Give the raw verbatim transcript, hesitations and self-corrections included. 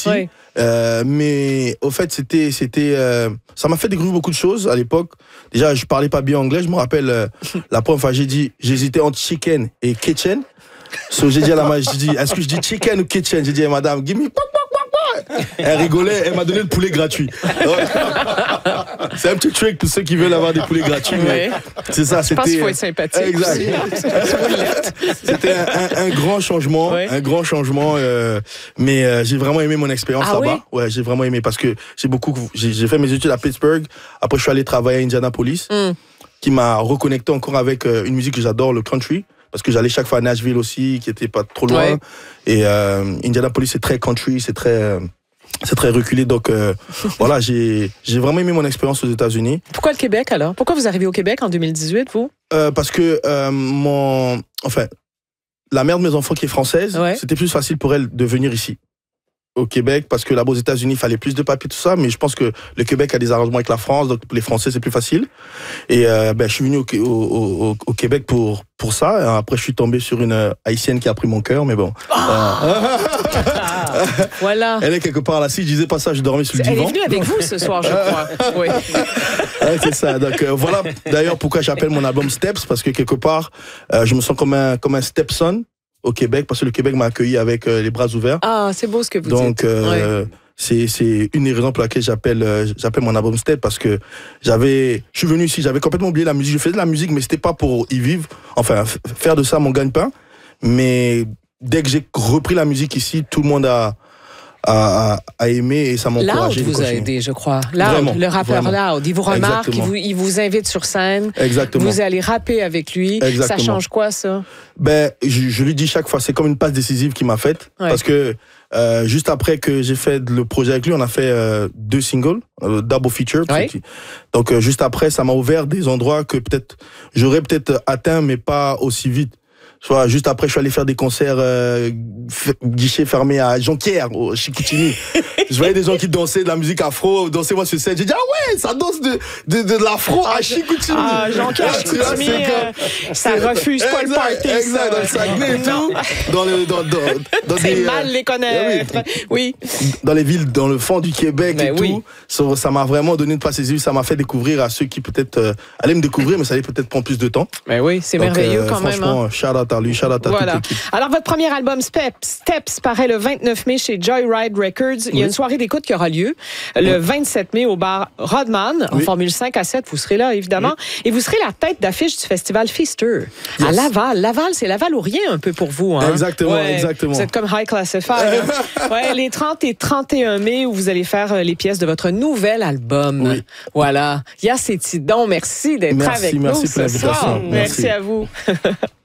aussi. Oui. Euh, mais au fait, c'était, c'était, euh, ça m'a fait découvrir beaucoup de choses à l'époque. Déjà, je parlais pas bien anglais. Je me rappelle euh, la première fois, j'ai dit, j'hésitais entre chicken et kitchen. So, j'ai dit à la madame, j'ai dit, est-ce que je dis chicken ou kitchen? J'ai dit à madame, give me pop, pop, pop, pop. Elle rigolait, elle m'a donné le poulet gratuit. Donc, c'est un petit trick pour ceux qui veulent avoir des poulets gratuits. Mais c'est ça, Je c'était. pense qu'il faut être sympathique. Exact. C'était un, un, un grand changement, oui. un grand changement. Euh, mais euh, j'ai vraiment aimé mon expérience ah, là-bas. Oui? Ouais, j'ai vraiment aimé parce que j'ai beaucoup, j'ai, j'ai fait mes études à Pittsburgh. Après, je suis allé travailler à Indianapolis, mm. qui m'a reconnecté encore avec euh, une musique que j'adore, le country. Parce que j'allais chaque fois à Nashville aussi, qui était pas trop loin. Ouais. Et euh, Indianapolis, c'est très country, c'est très, euh, c'est très reculé. Donc euh, voilà, j'ai, j'ai vraiment aimé mon expérience aux États-Unis. Pourquoi le Québec alors? Pourquoi vous arrivez au Québec en deux mille dix-huit, vous? euh, Parce que euh, mon, enfin, la mère de mes enfants qui est française, ouais. c'était plus facile pour elle de venir ici. Au Québec, parce que là-bas aux États-Unis, il fallait plus de papiers, tout ça, mais je pense que le Québec a des arrangements avec la France, donc pour les Français, c'est plus facile. Et euh, ben, je suis venu au, au, au, au Québec pour, pour ça. Et après, je suis tombé sur une Haïtienne qui a pris mon cœur, mais bon. Oh euh... voilà. Elle est quelque part là. Si je disais pas ça, je dormais sur le Elle divan. Elle est venue avec vous ce soir, je crois. Oui. Ouais, c'est ça. Donc euh, voilà, d'ailleurs, pourquoi j'appelle mon album Steps, parce que quelque part, euh, je me sens comme un, comme un stepson au Québec, parce que le Québec m'a accueilli avec euh, les bras ouverts. Ah, c'est beau ce que vous Donc, dites. Donc, euh, ouais. c'est, c'est une des raisons pour laquelle j'appelle, euh, j'appelle mon album Step, parce que j'avais, je suis venu ici, j'avais complètement oublié la musique. Je faisais de la musique, mais c'était pas pour y vivre, enfin, f- faire de ça mon gagne-pain. Mais dès que j'ai repris la musique ici, tout le monde a, a, a aimé et ça m'a encouragé. Loud vous a aidé, je crois. Loud, le rappeur vraiment. Loud, il vous remarque, il vous, il vous invite sur scène. Exactement. Vous allez rapper avec lui. Exactement. Ça change quoi, ça? Ben, je, je lui dis chaque fois, c'est comme une passe décisive qu'il m'a faite. Ouais. Parce que euh, juste après que j'ai fait le projet avec lui, on a fait euh, deux singles, euh, double feature. Ouais. Donc euh, juste après, ça m'a ouvert des endroits que peut-être j'aurais peut-être atteint, mais pas aussi vite. Soit juste après, je suis allé faire des concerts euh, f- guichet fermé à Jonquière, au Chicoutimi. Je voyais des gens qui dansaient de la musique afro, dansaient moi sur scène. J'ai dit, ah ouais, ça danse de, de, de, de l'afro à Chicoutimi. Ah, Jonquière, Chicoutimi, euh, ça refuse pas le party. Exact, dans le Saguenay et tout. Dans le, dans, dans, dans C'est des, mal les connaître. Oui. oui. Dans les villes, dans le fond du Québec mais et oui. tout. Ça, ça m'a vraiment donné une passe décisive. Ça m'a fait découvrir à ceux qui peut-être euh, allaient me découvrir, mais ça allait peut-être prendre plus de temps. Mais oui, c'est Donc, merveilleux euh, quand même. Franchement, hein. shout out à lui, shout out à voilà. toute l'équipe. Alors, votre premier album Steps, Steps paraît le vingt-neuf mai chez Joyride Records. Il y a oui. une soirée d'écoute qui aura lieu le vingt-sept mai au bar Rodman, en oui. Formule cinq à sept. Vous serez là, évidemment. Oui. Et vous serez la tête d'affiche du festival Feaster yes. à Laval. Laval, c'est Laval ou rien un peu pour vous. Hein? Exactement, ouais, exactement. Vous êtes comme High Classified. ouais, les trente et trente et un mai où vous allez faire les pièces de votre nouvel album. Oui. Voilà. Yacetidon, merci d'être merci, avec merci nous pour ce soir. merci. Merci à vous.